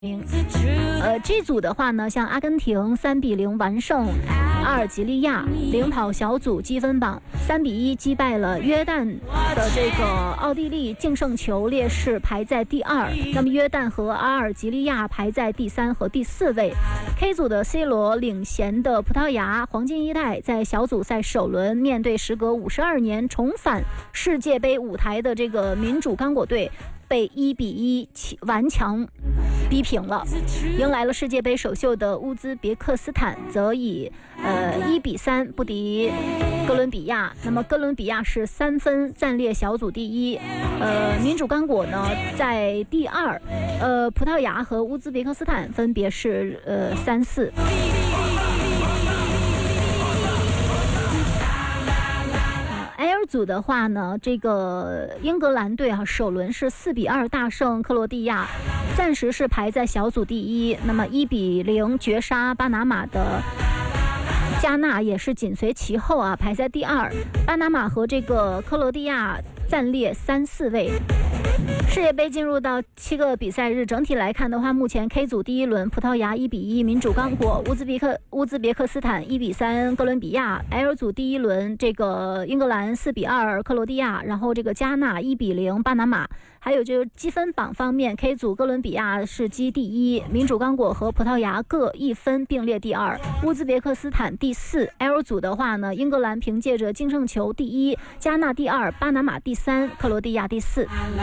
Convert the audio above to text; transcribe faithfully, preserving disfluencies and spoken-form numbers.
呃 G 组的话呢，像阿根廷三比零完胜阿尔及利亚，领跑小组积分榜，三比一击败了约旦的这个奥地利，净胜球劣势排在第二。那么约旦和阿尔及利亚排在第三和第四位。K 组的 C 罗领衔的葡萄牙黄金一代在小组赛首轮面对时隔五十二年重返世界杯舞台的这个民主刚果队，被一比一顽强逼平了。迎来了世界杯首秀的乌兹别克斯坦则以呃一比三不敌哥伦比亚。那么哥伦比亚是三分暂列小组第一，呃民主刚果呢在第二，呃葡萄牙和乌兹别克斯坦分别是呃三四。L 组的话呢，这个英格兰队啊，首轮是四比二大胜克罗地亚，暂时是排在小组第一。那么一比零绝杀巴拿马的加纳也是紧随其后啊，排在第二。巴拿马和这个克罗地亚暂列三四位。世界杯进入到七个比赛日，整体来看的话，目前 K 组第一轮，葡萄牙一比一民主刚果，乌兹别克乌兹别克斯坦一比三哥伦比亚。L 组第一轮，这个英格兰四比二克罗地亚，然后这个加纳一比零巴拿马。还有就是积分榜方面 ，K 组哥伦比亚是积第一，民主刚果和葡萄牙各一分并列第二，乌兹别克斯坦第四。L 组的话呢，英格兰凭借着净胜球第一，加纳第二，巴拿马第三，克罗地亚第四。